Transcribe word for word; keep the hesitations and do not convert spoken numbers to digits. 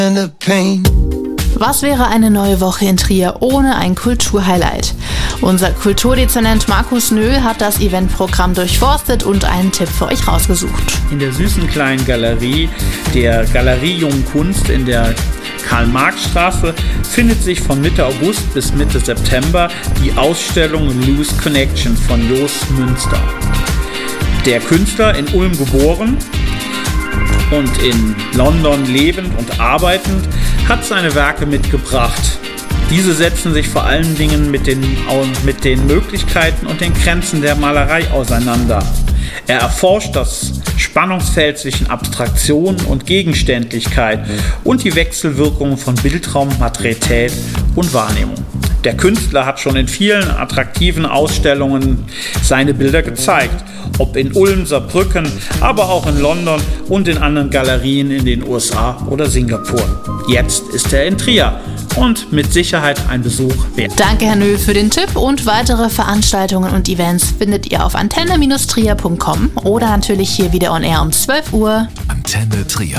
Was wäre eine neue Woche in Trier ohne ein Kulturhighlight? Unser Kulturdezernent Markus Nöhl hat das Eventprogramm durchforstet und einen Tipp für euch rausgesucht. In der süßen kleinen Galerie der Galerie Jungen Kunst in der Karl-Marx-Straße findet sich von Mitte August bis Mitte September die Ausstellung Loose Connection von Jos Münster. Der Künstler, in Ulm geboren und in London lebend und arbeitend, hat seine Werke mitgebracht. Diese setzen sich vor allen Dingen mit den, mit den Möglichkeiten und den Grenzen der Malerei auseinander. Er erforscht das Spannungsfeld zwischen Abstraktion und Gegenständlichkeit und die Wechselwirkungen von Bildraum, Materialität und Wahrnehmung. Der Künstler hat schon in vielen attraktiven Ausstellungen seine Bilder gezeigt, ob in Ulm, Saarbrücken, aber auch in London und in anderen Galerien in den U S A oder Singapur. Jetzt ist er in Trier und mit Sicherheit ein Besuch wert. Danke, Herr Nöhl, für den Tipp, und weitere Veranstaltungen und Events findet ihr auf antenne Bindestrich trier punkt com oder natürlich hier wieder on air um zwölf Uhr. Antenne Trier.